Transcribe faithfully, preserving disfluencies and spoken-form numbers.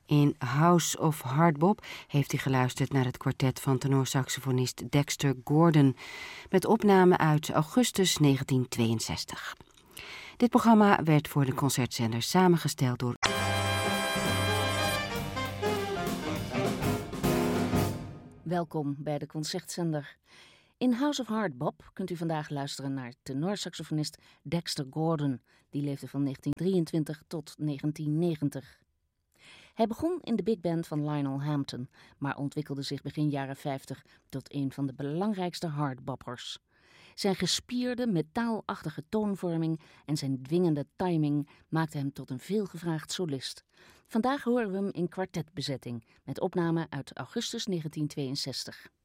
In House of Hardbop heeft u geluisterd naar het kwartet van tenorsaxofonist Dexter Gordon met opname uit augustus negentien tweeënzestig. Dit programma werd voor de concertzender samengesteld door... Welkom bij de concertzender. In House of Hardbop kunt u vandaag luisteren naar tenorsaxofonist Dexter Gordon. Die leefde van negentien drieëntwintig tot negentien negentig. Hij begon in de big band van Lionel Hampton, maar ontwikkelde zich begin jaren vijftig tot een van de belangrijkste hardboppers. Zijn gespierde, metaalachtige toonvorming en zijn dwingende timing maakte hem tot een veelgevraagd solist. Vandaag horen we hem in kwartetbezetting, met opname uit augustus negentien tweeënzestig.